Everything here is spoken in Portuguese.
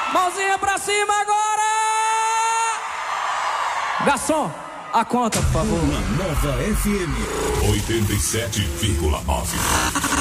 Mãozinha pra cima agora! Garçom, a conta, por favor. Uma nova FM 87,9.